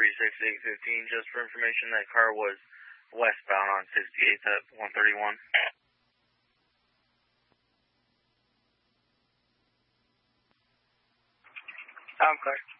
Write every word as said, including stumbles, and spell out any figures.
thirty-six eight fifteen. Just for information, that car was westbound on sixty-eighth at one thirty-one. I'm clear.